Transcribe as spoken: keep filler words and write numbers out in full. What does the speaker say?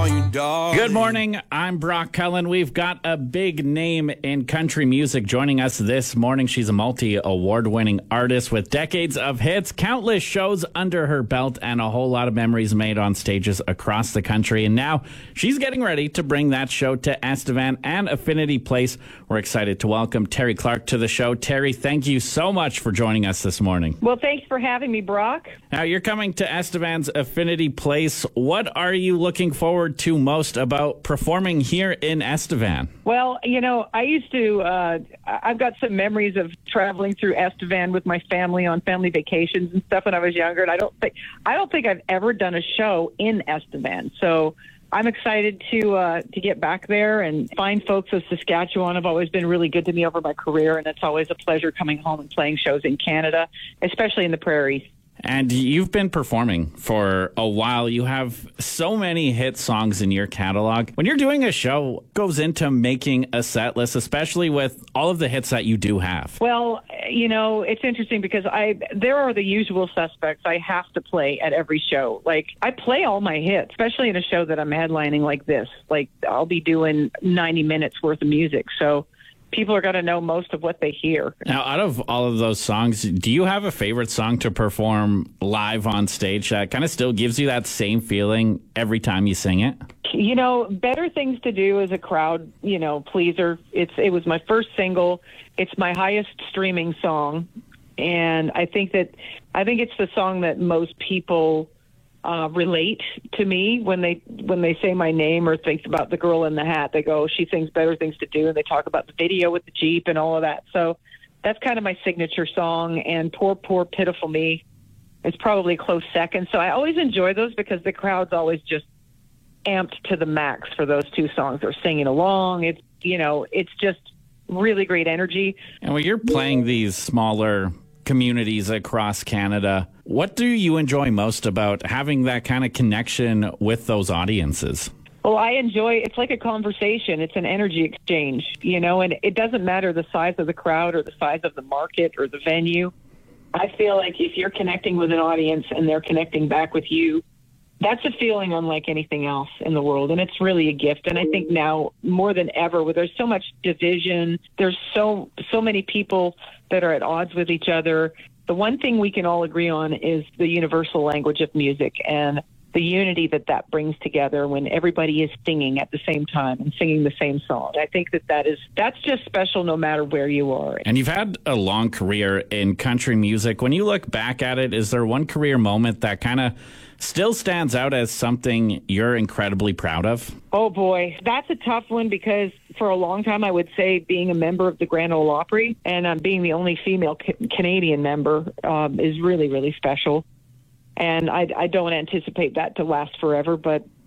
you, dog. Good morning. I'm Brock Cullen. We've got a big name in country music joining us this morning. She's a multi-award-winning artist with decades of hits, countless shows under her belt, and a whole lot of memories made on stages across the country. And now she's getting ready to bring that show to Estevan and Affinity Place. We're excited to welcome Terri Clark to the show. Terri, thank you so much for joining us this morning. Well, thanks for having me, Brock. Now, you're coming to Estevan's Affinity Place. What are you looking forward to most about performing here in Estevan? Well, you know, I used to, uh, I've got some memories of traveling through Estevan with my family on family vacations and stuff when I was younger. And I don't think, I don't think I've ever done a show in Estevan. So I'm excited to uh, to get back there and find folks of Saskatchewan. Have always been really good to me over my career, and it's always a pleasure coming home and playing shows in Canada, especially in the prairies. And you've been performing for a while. You have so many hit songs in your catalog. When you're doing a show, it goes into making a set list, especially with all of the hits that you do have. Well, you know, it's interesting because I there are the usual suspects I have to play at every show. Like, I play all my hits, especially in a show that I'm headlining like this. Like, I'll be doing ninety minutes worth of music. So people are going to know most of what they hear. Now, out of all of those songs, do you have a favorite song to perform live on stage that kind of still gives you that same feeling every time you sing it? You know, Better Things to Do is a crowd, you know, pleaser. It's It was my first single. It's my highest streaming song. And I think that, I think it's the song that most people Uh, relate to me when they when they say my name or think about the girl in the hat. They go, she sings Better Things to Do, and they talk about the video with the Jeep and all of that. So that's kind of my signature song. And Poor, Poor, Pitiful Me is probably a close second. So I always enjoy those because the crowd's always just amped to the max for those two songs. They're singing along. It's, you know, it's just really great energy. And when you're playing these smaller communities across Canada, what do you enjoy most about having that kind of connection with those audiences? Well, I enjoy, it's like a conversation. It's an energy exchange, you know, and it doesn't matter the size of the crowd or the size of the market or the venue. I feel like if you're connecting with an audience and they're connecting back with you, that's a feeling unlike anything else in the world, and it's really a gift. And I think now more than ever, where there's so much division, there's so so many people that are at odds with each other, the one thing we can all agree on is the universal language of music and the unity that that brings together when everybody is singing at the same time and singing the same song. I think that that is, that's just special no matter where you are. And you've had a long career in country music. When you look back at it, is there one career moment that kind of still stands out as something you're incredibly proud of? Oh, boy. That's a tough one because for a long time I would say being a member of the Grand Ole Opry and um, being the only female ca- Canadian member um, is really, really special. And I, I don't anticipate that to last forever, but